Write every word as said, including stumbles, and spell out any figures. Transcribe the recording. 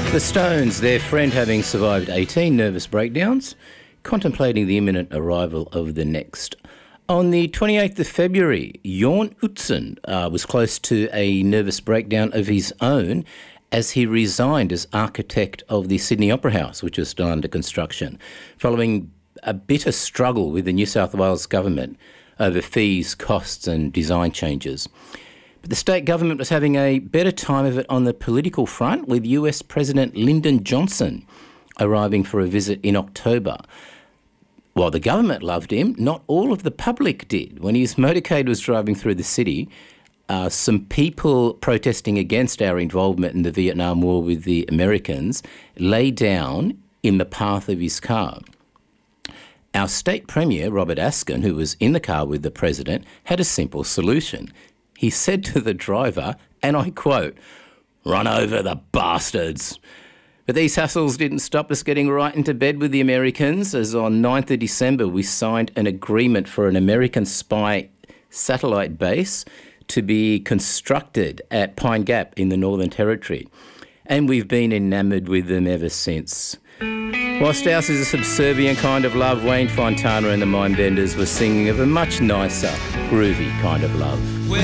The Stones, their friend having survived eighteen nervous breakdowns, contemplating the imminent arrival of the next. On the twenty-eighth of February, Jorn Utzon uh, was close to a nervous breakdown of his own as he resigned as architect of the Sydney Opera House, which was still under construction, following a bitter struggle with the New South Wales government over fees, costs and design changes. But the state government was having a better time of it on the political front, with U S President Lyndon Johnson arriving for a visit in October. While the government loved him, not all of the public did. When his motorcade was driving through the city, uh, some people protesting against our involvement in the Vietnam War with the Americans lay down in the path of his car. Our state premier, Robert Askin, who was in the car with the president, had a simple solution. He said to the driver, and I quote, "Run over the bastards." But these hassles didn't stop us getting right into bed with the Americans, as on ninth of December we signed an agreement for an American spy satellite base to be constructed at Pine Gap in the Northern Territory. And we've been enamoured with them ever since. Whilst ours is a subservient kind of love, Wayne Fontana and the Mindbenders were singing of a much nicer, groovy kind of love.